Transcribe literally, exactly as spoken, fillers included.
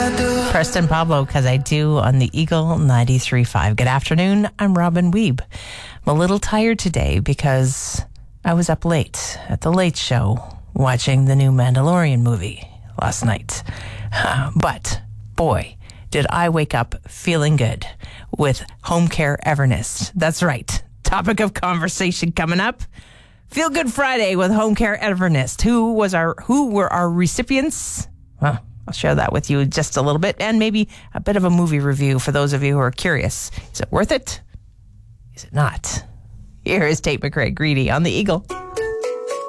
Preston Pablo, Because I Do, on the Eagle ninety-three point five. Good afternoon, I'm Robin Weeb. I'm a little tired today because I was up late at the Late Show watching the new Mandalorian movie last night. But, boy, did I wake up feeling good with Home Care Evernest. That's right. Topic of conversation coming up. Feel Good Friday with Home Care Evernest. Who was our who were our recipients? Well, I'll share that with you just a little bit, and maybe a bit of a movie review for those of you who are curious. Is it worth it? Is it not? Here is Tate McRae Greedy on the Eagle.